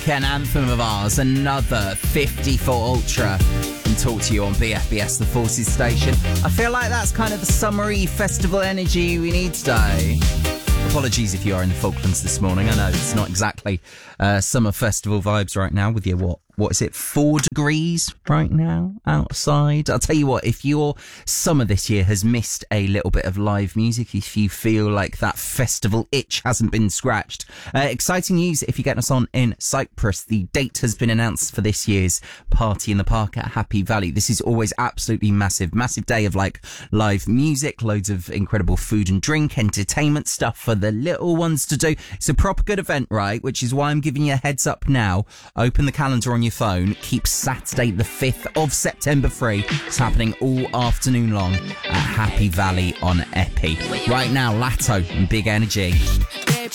An anthem of ours, another 54 Ultra, and talk to you on BFBS, the Forces station. I feel like that's kind of the summery festival energy we need today. Apologies if you are in the Falklands this morning. I know it's not exactly summer festival vibes right now with your, what is it, 4 degrees right now outside. I'll tell you what, if your summer this year has missed a little bit of live music, if you feel like that festival itch hasn't been scratched, exciting news if you're getting us on in Cyprus. The date has been announced for this year's Party in the Park at Happy Valley. This is always absolutely massive day of like live music, loads of incredible food and drink, entertainment stuff for the little ones to do. It's a proper good event, right? Which is why I'm giving you a heads up now. Open the calendar on your phone. Keep Saturday the 5th of September free. It's happening all afternoon long at Happy Valley on Epi. Right now, Latto and Big Energy.